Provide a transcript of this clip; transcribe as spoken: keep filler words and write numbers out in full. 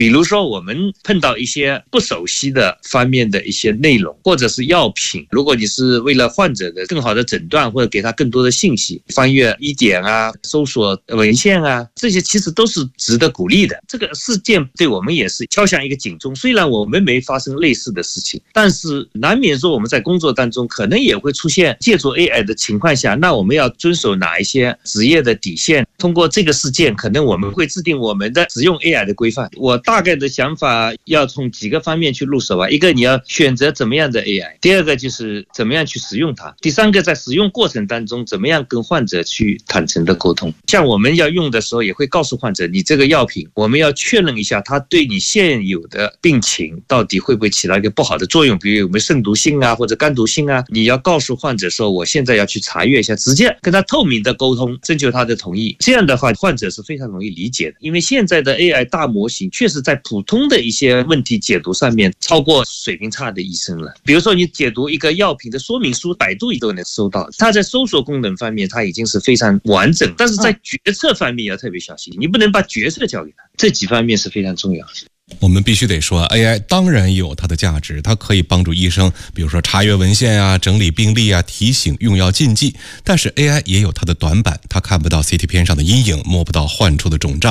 比如说我们碰到一些不熟悉的方面的一些内容，或者是药品，如果你是为了患者的更好的诊断或者给他更多的信息，翻阅医典啊，搜索文献啊，这些其实都是值得鼓励的。这个事件对我们也是敲响一个警钟，虽然我们没发生类似的事情，但是难免说我们在工作当中可能也会出现借助 A I 的情况下，那我们要遵守哪一些职业的底线。通过这个事件，可能我们会制定我们的使用 A I 的规范。我大概的想法要从几个方面去入手啊，一个你要选择怎么样的 A I， 第二个就是怎么样去使用它，第三个在使用过程当中怎么样跟患者去坦诚的沟通。像我们要用的时候也会告诉患者，你这个药品我们要确认一下它对你现有的病情到底会不会起到一个不好的作用，比如有没有肾毒性啊或者肝毒性啊，你要告诉患者说我现在要去查阅一下，直接跟他透明的沟通，征求他的同意。这样的话患者是非常容易理解的，因为现在的 A I 大模型确实在普通的一些问题解读上面超过水平差的医生了。比如说你解读一个药品的说明书，百度都能搜到，它在搜索功能方面它已经是非常完整，但是在决策方面要特别小心，你不能把决策交给他，这几方面是非常重要的。 我们必须得说 A I 当然有它的价值，它可以帮助医生比如说查阅文献啊，整理病历啊，提醒用药禁忌，但是 A I 也有它的短板，它看不到 C T 片上的阴影，摸不到患处的肿胀。